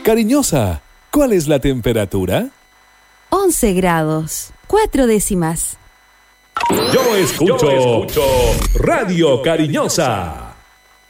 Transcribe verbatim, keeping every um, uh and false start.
Cariñosa, ¿cuál es la temperatura? once grados, cuatro décimas. Yo escucho, Yo escucho Radio Cariñosa.